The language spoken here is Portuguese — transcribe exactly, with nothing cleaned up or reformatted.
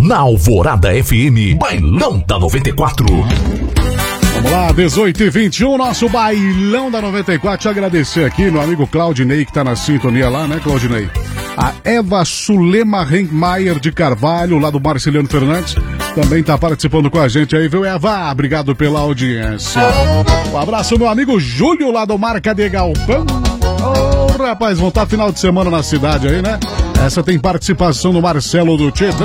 Na Alvorada F M, Bailão da noventa e quatro. Vamos lá, dezoito e vinte e um, nosso Bailão da noventa e quatro. Te agradecer aqui, meu amigo Claudinei, que tá na sintonia lá, né, Claudinei? A Eva Sulema Renkmaier de Carvalho, lá do Marceliano Fernandes, também tá participando com a gente aí, viu, Eva? Obrigado pela audiência. Um abraço, meu amigo Júlio, lá do Marca de Galpão. Ô, oh, rapaz, vão estar final de semana na cidade aí, né? Essa tem participação do Marcelo do Tietê.